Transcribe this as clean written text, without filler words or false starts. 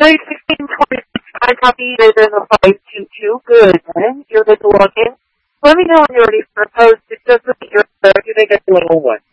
1626, I copy it as a 522. Good. Then you're good to log in. Let me know when you're ready for a post. It does look at your, do they get the little one?